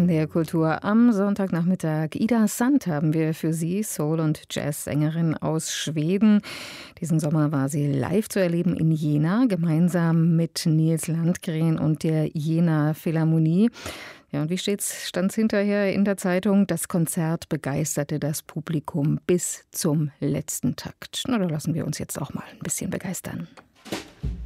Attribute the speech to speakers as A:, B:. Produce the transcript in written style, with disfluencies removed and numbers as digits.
A: in der Kultur am Sonntagnachmittag. Ida Sand haben wir für Sie, Soul- und Jazzsängerin aus Schweden. Diesen Sommer war sie live zu erleben in Jena, gemeinsam mit Nils Landgren und der Jena Philharmonie. Ja, und wie stand's hinterher in der Zeitung? Das Konzert begeisterte das Publikum bis zum letzten Takt. Na, da lassen wir uns jetzt auch mal ein bisschen begeistern.